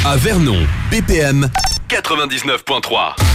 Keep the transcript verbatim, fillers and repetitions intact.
À Vernon, B P M quatre-vingt-dix-neuf point trois.